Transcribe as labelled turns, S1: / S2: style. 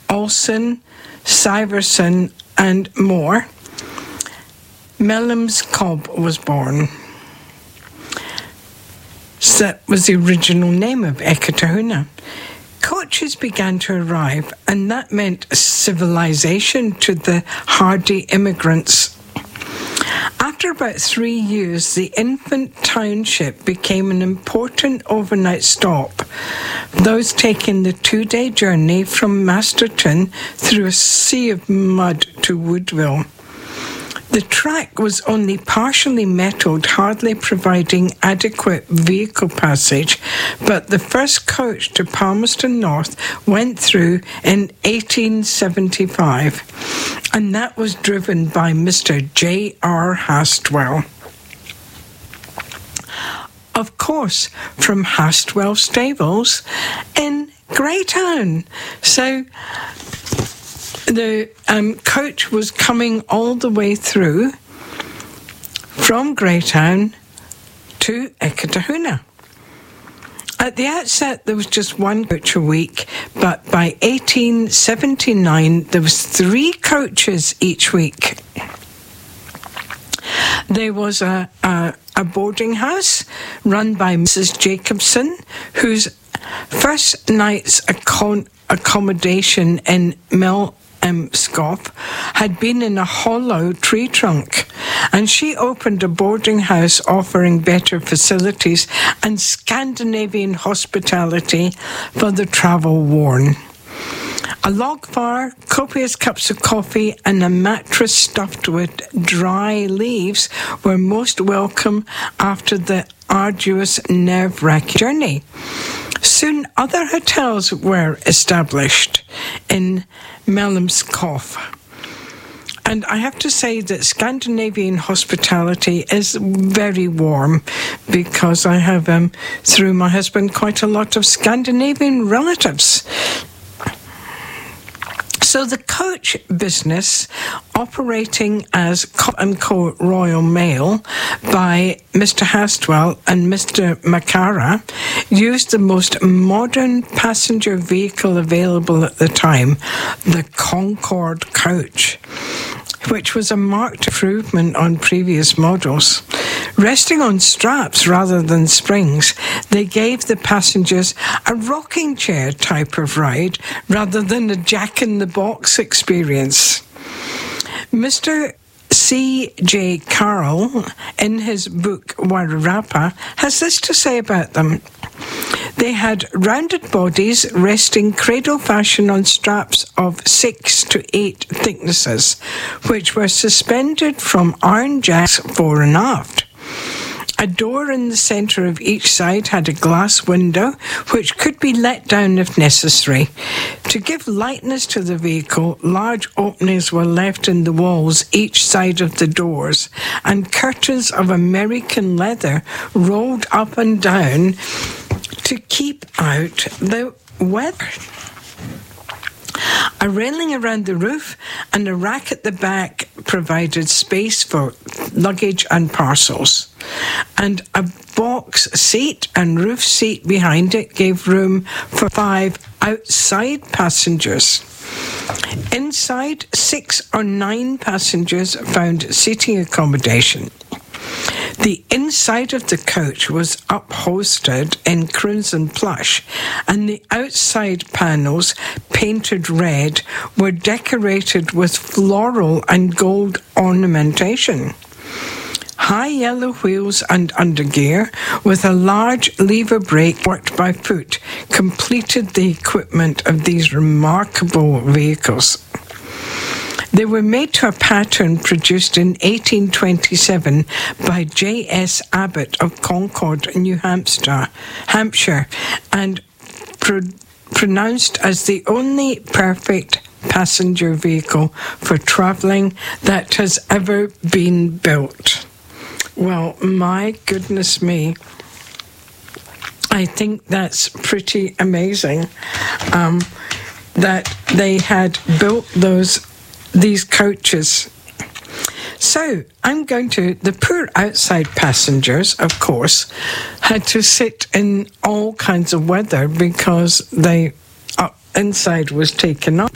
S1: Olsen, Syverson, and more, Mellemskov was born. So that was the original name of Ekatahuna. Coaches began to arrive, and that meant civilization to the hardy immigrants. After about 3 years, the infant township became an important overnight stop. Those taking the 2-day journey from Masterton through a sea of mud to Woodville. The track was only partially metalled, hardly providing adequate vehicle passage, but the first coach to Palmerston North went through in 1875, and that was driven by Mr. J.R. Hastwell. Of course, from Hastwell Stables in Greytown. So the coach was coming all the way through from Greytown to Ekatahuna. At the outset, there was just one coach a week, but by 1879, there was 3 coaches each week. There was a boarding house run by Mrs. Jacobson, whose first night's accommodation in Mellemskov had been in a hollow tree trunk, and she opened a boarding house offering better facilities and Scandinavian hospitality for the travel-worn. A log fire, copious cups of coffee, and a mattress stuffed with dry leaves were most welcome after the arduous, nerve-wracking journey. Soon other hotels were established in Mellemskov. And I have to say that Scandinavian hospitality is very warm, because I have, through my husband, quite a lot of Scandinavian relatives. So the coach business, operating as Co. Royal Mail by Mr. Hastwell and Mr. Macara, used the most modern passenger vehicle available at the time, the Concorde coach, which was a marked improvement on previous models. Resting on straps rather than springs, they gave the passengers a rocking chair type of ride rather than a jack-in-the-box experience. Mr. C.J. Carroll, in his book Wairarapa, has this to say about them. They had rounded bodies resting cradle fashion on straps of 6 to 8 thicknesses, which were suspended from iron jacks fore and aft. A door in the centre of each side had a glass window, which could be let down if necessary. To give lightness to the vehicle, large openings were left in the walls each side of the doors, and curtains of American leather rolled up and down to keep out the weather. A railing around the roof and a rack at the back provided space for luggage and parcels. And a box seat and roof seat behind it gave room for 5 outside passengers. Inside, 6 or 9 passengers found seating accommodation. The inside of the coach was upholstered in crimson plush, and the outside panels, painted red, were decorated with floral and gold ornamentation. High yellow wheels and undergear, with a large lever brake worked by foot, completed the equipment of these remarkable vehicles. They were made to a pattern produced in 1827 by J.S. Abbott of Concord, New Hampshire, and pronounced as the only perfect passenger vehicle for travelling that has ever been built. Well, my goodness me, I think that's pretty amazing that they had built these coaches. So the poor outside passengers, of course, had to sit in all kinds of weather because inside was taken up.